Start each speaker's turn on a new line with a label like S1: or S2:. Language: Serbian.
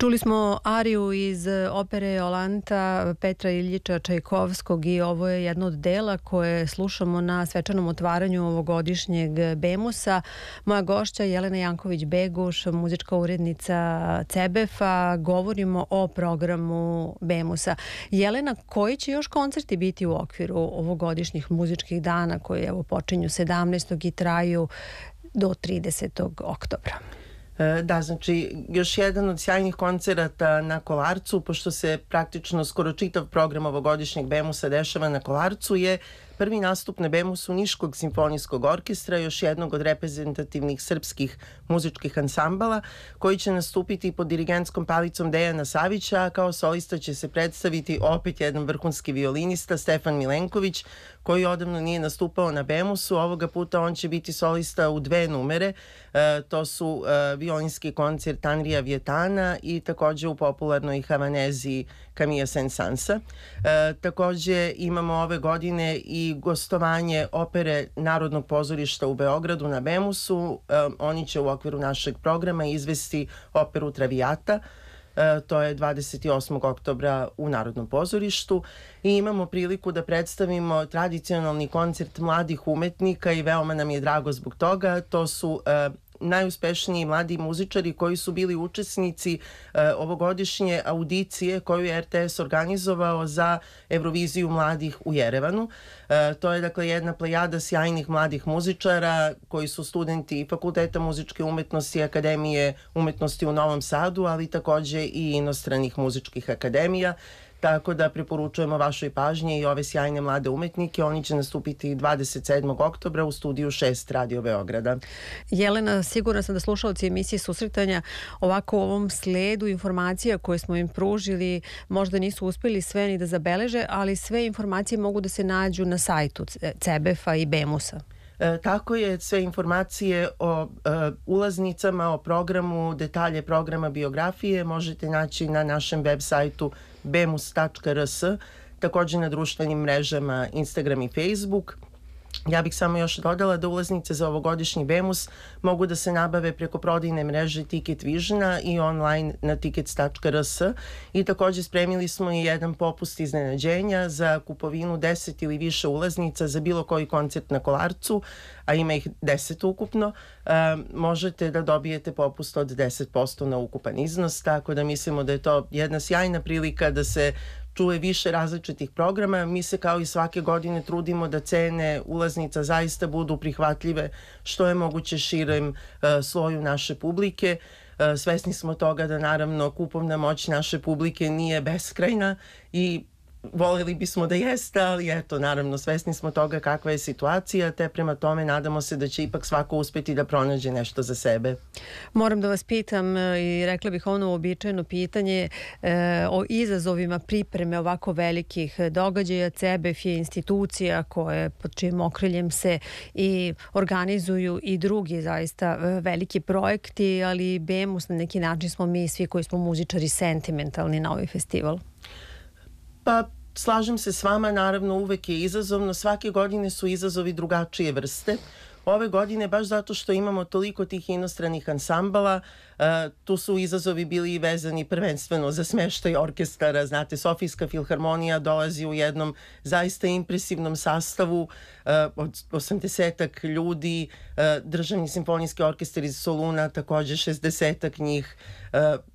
S1: Čuli smo ariju iz opere Jolanta Petra Iljiča Čajkovskog i ovo je jedno od dela koje slušamo na svečanom otvaranju ovogodišnjeg BEMUS-a. Moja gošća Jelena Janković-Beguš, muzička urednica CEBEF-a. Govorimo o programu BEMUS-a. Jelena, koji će još koncerti biti u okviru ovogodišnjih muzičkih dana koji evo počinju 17. i traju do 30. oktobra?
S2: Da, znači još jedan od sjajnih koncerata na Kolarcu, pošto se praktično skoro čitav program ovogodišnjeg BEMUS-a dešava na Kolarcu, je prvi nastup na BEMUS-u Niškog simfonijskog orkestra, još jednog od reprezentativnih srpskih muzičkih ansambala, koji će nastupiti pod dirigentskom palicom Dejana Savića, a kao solista će se predstaviti opet jedan vrhunski violinista, Stefan Milenković, koji odavno nije nastupao na BEMUS-u. Ovoga puta on će biti solista u dve numere, to su violinski koncert Anrija Vjetana i takođe u popularnoj havanezi Camilla Saint-Sansa. Takođe imamo ove godine i gostovanje opere Narodnog pozorišta u Beogradu na BEMUS-u. Oni će u okviru našeg programa izvesti operu Traviata. To je 28. oktobra u Narodnom pozorištu i imamo priliku da predstavimo tradicionalni koncert mladih umetnika i veoma nam je drago zbog toga. To su najuspešniji mladi muzičari koji su bili učesnici ovogodišnje audicije koju je RTS organizovao za Euroviziju mladih u Jerevanu. To je dakle jedna plejada sjajnih mladih muzičara koji su studenti Fakulteta muzičke umetnosti Akademije umetnosti u Novom Sadu, ali takođe i inostranih muzičkih akademija. Tako da preporučujemo vašoj pažnji i ove sjajne mlade umetnike. Oni će nastupiti 27. oktobra u studiju 6 Radio Beograda.
S1: Jelena, sigurna sam da slušalci emisije Susretanja ovako u ovom sledu informacija koje smo im pružili možda nisu uspeli sve ni da zabeleže, ali sve informacije mogu da se nađu na sajtu CEBEF-a i BEMUS-a.
S2: Tako je, sve informacije o ulaznicama, o programu, detalje programa, biografije možete naći na našem web sajtu bemus.rs, takođe na društvenim mrežama Instagram i Facebook. Ja bih samo još dodala da ulaznice za ovogodišnji BEMUS mogu da se nabave preko prodajne mreže Ticket Visiona i online na tickets.rs i takođe spremili smo i jedan popust iznenađenja za kupovinu 10 ili više ulaznica za bilo koji koncert na Kolarcu, a ima ih 10 ukupno. Možete da dobijete popust od 10% na ukupan iznos, tako da mislimo da je to jedna sjajna prilika da se čuje više različitih programa. Mi se kao i svake godine trudimo da cene ulaznica zaista budu prihvatljive što je moguće širem sloju naše publike. Svesni smo toga da naravno kupovna moć naše publike nije beskrajna i voljeli bismo da jeste, ali eto, naravno, svesni smo toga kakva je situacija, te prema tome nadamo se da će ipak svako uspeti da pronađe nešto za sebe.
S1: Moram da vas pitam i rekla bih ono uobičajeno pitanje o izazovima pripreme ovako velikih događaja. CEBEF je institucija koje pod čijim okriljem se i organizuju i drugi zaista veliki projekti, ali BEMUS na neki način smo mi svi koji smo muzičari sentimentalni na ovaj festival.
S2: Pa, slažem se s vama, naravno uvek je izazovno, svake godine su izazovi drugačije vrste. Ove godine, baš zato što imamo toliko tih inostranih ansambala, tu su izazovi bili vezani prvenstveno za smeštaj orkestara. Znate, Sofijska filharmonija dolazi u jednom zaista impresivnom sastavu od 80-ak ljudi, Državni simfonijski orkestar iz Soluna takođe 60-ak njih,